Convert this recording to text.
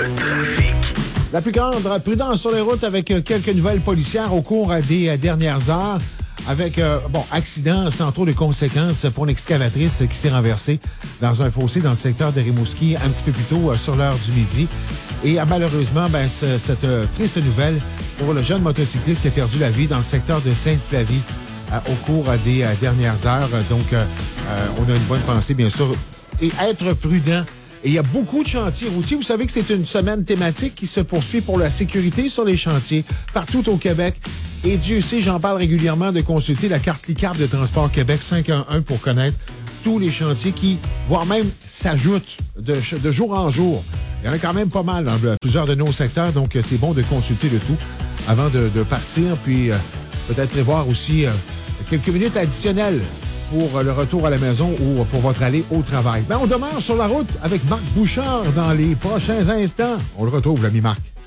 Le trafic. La plus grande prudence sur les routes avec quelques nouvelles policières au cours des dernières heures. Avec, accident sans trop de conséquences pour une excavatrice qui s'est renversée dans un fossé dans le secteur de Rimouski un petit peu plus tôt sur l'heure du midi. Et malheureusement, cette triste nouvelle pour le jeune motocycliste qui a perdu la vie dans le secteur de Sainte-Flavie au cours des dernières heures. Donc, on a une bonne pensée, bien sûr. Et être prudent. Et il y a beaucoup de chantiers routiers. Vous savez que c'est une semaine thématique qui se poursuit pour la sécurité sur les chantiers partout au Québec. Et Dieu sait, j'en parle régulièrement de consulter la carte LICAP de Transport Québec 511 pour connaître tous les chantiers qui, voire même, s'ajoutent de jour en jour. Il y en a quand même pas mal dans plusieurs de nos secteurs, donc c'est bon de consulter le tout avant de partir, puis peut-être prévoir aussi quelques minutes additionnelles pour le retour à la maison ou pour votre allée au travail. On demeure sur la route avec Marc Bouchard dans les prochains instants. On le retrouve, l'ami Marc.